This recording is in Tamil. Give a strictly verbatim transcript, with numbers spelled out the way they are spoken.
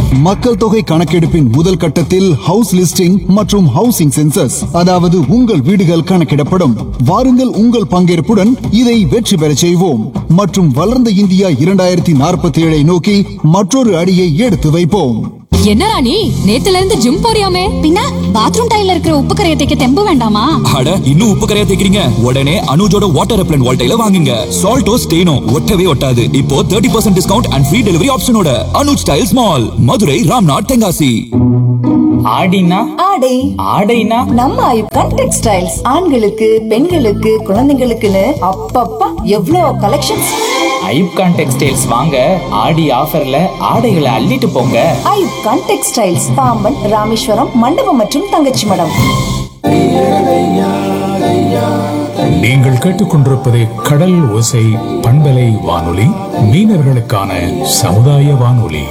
மக்கள் தொகை கணக்கெடுப்பின் முதல் கட்டத்தில் ஹவுஸ் லிஸ்டிங் மற்றும் ஹவுசிங் சென்சஸ், அதாவது உங்கள் வீடுகள் கணக்கிடப்படும். வாருங்கள், உங்கள் பங்கேற்புடன் இதை வெற்றி பெறச் செய்வோம் மற்றும் வளர்ந்த இந்தியா இரண்டாயிரத்தி நாற்பத்தி ஏழை நோக்கி மற்றொரு அடியை எடுத்து வைப்போம். என்ன ராணி, நேத்துல இருந்து ஜிம் போறியாமே? பின்ன பாத்ரூம் டைல்ல இருக்கிற உப்பு கரையை தேய்க்க தெம்பு வேண்டாமா? அட, இன்னும் உப்பு கரையா தேய்க்கிறீங்க? உடனே அனுஜோட வாட்டர் ரெப்லண்ட் வால்டைல வாங்குங்க. சால்ட்டோ ஸ்டெயினோ ஒட்டவே ஒட்டாது. இப்போ முப்பது percent discount and free delivery ஆப்ஷனோட Anuj tiles mall, Madurai, Ramnath, Tenkasi. ஆடினா ஆடை ஆடைனா நம்ம ஐப்கான் டெக்ஸ்டைல்ஸ். ஆண்களுக்கு, பெண்களுக்கு, குழந்தைங்களுக்குன்னு அப்பப்பா எவ்வளோ கலெக்ஷன்ஸ். ஐப்கான் டெக்ஸ்டைல்ஸ் வாங்க, ஆடி ஆஃபர்ல ஆடைகளை அள்ளிட்டு போங்க. ஐப்கான் டெக்ஸ்டைல்ஸ், பாம்பன், ராமேஸ்வரம், மண்டபம் மற்றும் தங்கச்சி மடம். நீங்கள் கேட்டுக்கொண்டிருப்பது கடல் ஓசை பண்பலை வானொலி, மீனவர்களுக்கான சமுதாய வானொலி.